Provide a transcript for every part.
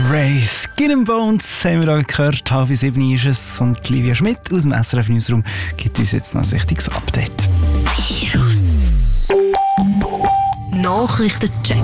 Ray Skin and Bones haben wir da gehört. 6:30 ist es und Livia Schmidt aus dem SRF Newsroom gibt uns jetzt noch ein wichtiges Update. Virus Nachrichtencheck.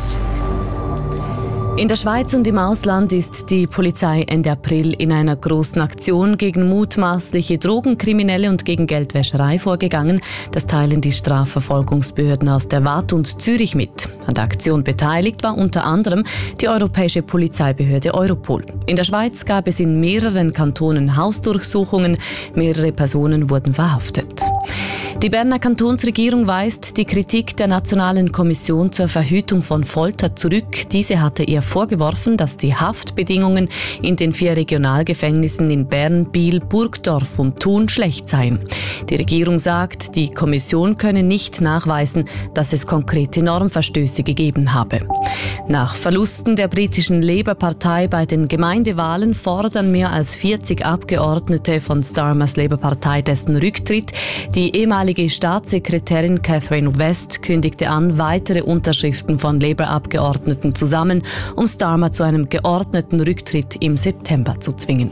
In der Schweiz und im Ausland ist die Polizei Ende April in einer großen Aktion gegen mutmaßliche Drogenkriminelle und gegen Geldwäscherei vorgegangen. Das teilen die Strafverfolgungsbehörden aus der Waadt und Zürich mit. An der Aktion beteiligt war unter anderem die europäische Polizeibehörde Europol. In der Schweiz gab es in mehreren Kantonen Hausdurchsuchungen. Mehrere Personen wurden verhaftet. Die Berner Kantonsregierung weist die Kritik der Nationalen Kommission zur Verhütung von Folter zurück. Diese hatte ihr vorgeworfen, dass die Haftbedingungen in den 4 Regionalgefängnissen in Bern, Biel, Burgdorf und Thun schlecht seien. Die Regierung sagt, die Kommission könne nicht nachweisen, dass es konkrete Normverstöße gegeben habe. Nach Verlusten der britischen Labour-Partei bei den Gemeindewahlen fordern mehr als 40 Abgeordnete von Starmers Labour-Partei dessen Rücktritt. Die ehemalige Staatssekretärin Catherine West kündigte an, weitere Unterschriften von Labour-Abgeordneten zu sammeln, um Starmer zu einem geordneten Rücktritt im September zu zwingen.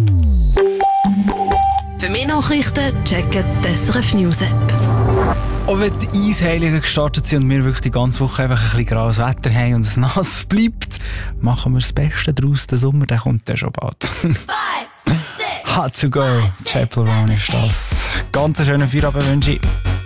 Für mehr Nachrichten checken die SRF News App. Auch wenn die Eisheiligen gestartet sind und wir wirklich die ganze Woche einfach ein bisschen graues Wetter haben und es nass bleibt, machen wir das Beste daraus. Der Sommer, der kommt ja schon bald. 5, 6, Hard to go. Chapel Roan ist das. Ganz schönen Feierabend wünsche ich.